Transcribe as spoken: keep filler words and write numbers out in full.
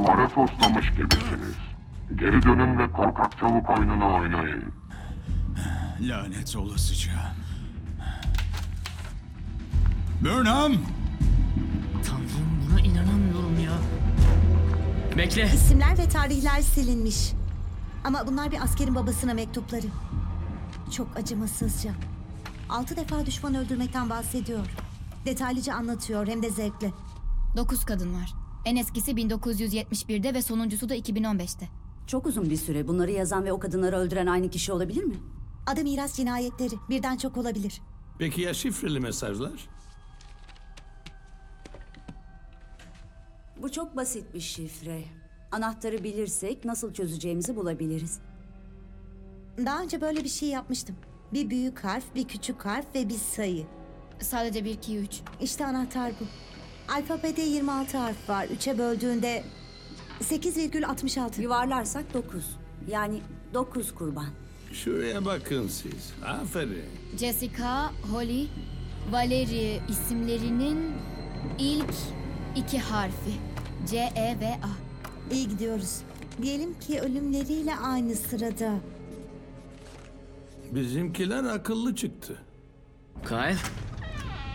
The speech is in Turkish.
duvara toslamış gibisiniz. Geri dönün ve korkak çabuk oyununu oynayın. Lanet olasıca. Burnham! Tanrım, buna inanamıyorum ya. Bekle. İsimler ve tarihler silinmiş. Ama bunlar bir askerin babasına mektupları. Çok acımasızca. Altı defa düşman öldürmekten bahsediyor. Detaylıca anlatıyor, hem de zevkle. Dokuz kadın var. En eskisi bin dokuz yüz yetmiş birde ve sonuncusu da iki bin on beşte. Çok uzun bir süre. Bunları yazan ve o kadınları öldüren aynı kişi olabilir mi? Adı miras cinayetleri. Birden çok olabilir. Peki ya şifreli mesajlar? Bu çok basit bir şifre. Anahtarı bilirsek nasıl çözeceğimizi bulabiliriz. Daha önce böyle bir şey yapmıştım. Bir büyük harf, bir küçük harf ve bir sayı. Sadece bir, iki, üç. İşte anahtar bu. Alfabede yirmi altı harf var. Üçe böldüğünde sekiz virgül altmış altı. Yuvarlarsak dokuz. Yani dokuz kurban. Şuraya bakın siz. Aferin. Jessica, Holly, Valerie isimlerinin ilk iki harfi. C, E ve A. İyi gidiyoruz. Diyelim ki ölümleriyle aynı sırada. Bizimkiler akıllı çıktı. Kyle,